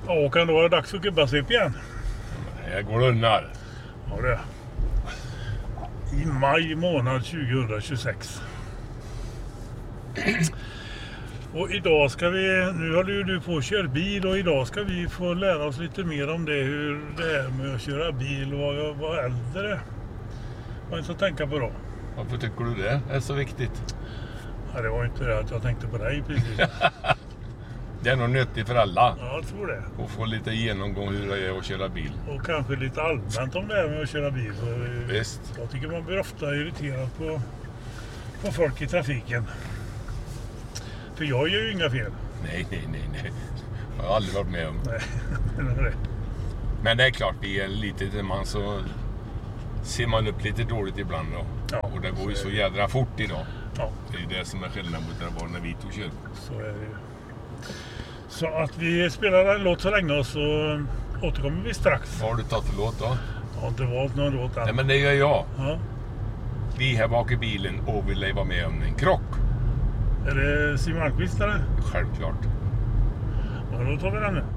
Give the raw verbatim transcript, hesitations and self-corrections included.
Ja, kan det vara dags för gubbasvep igen? Jag går undan. Ja, det är. I maj månad tjugohundratjugosex. Och idag ska vi, nu håller ju du på att köra bil och idag ska vi få lära oss lite mer om det, hur det är med att köra bil och vad, vad äldre. Vad är det att tänka på då? Varför tycker du det är så viktigt? Ja, det var inte det att jag tänkte på dig precis. Det är nog nyttigt för alla. Ja, jag tror det. Och få lite genomgång hur det är att köra bil. Och kanske lite allmänt om det här med att köra bil. För Visst. jag tycker man blir ofta irriterad på, på folk i trafiken. För jag gör ju inga fel. Nej, nej, nej, nej. Jag har aldrig varit med om. Nej, det är det. Men det är klart, vi är en liten man så ser man upp lite dåligt ibland då. Ja, och det går ju så så är det. jädra fort idag. Ja, Det är ju det som är skillnaden mot det var när vi tog kör. så är det ju. Så att vi spelar en låt så länge och så återkommer vi strax. Vad har du tagit för låt då? Jag har inte valt någon låt än. Nej, men det gör jag. Ja. Vi här bak i bilen och vill vara med om en krock. Är det Simon Almqvist eller? Självklart. Ja, då tar vi den nu.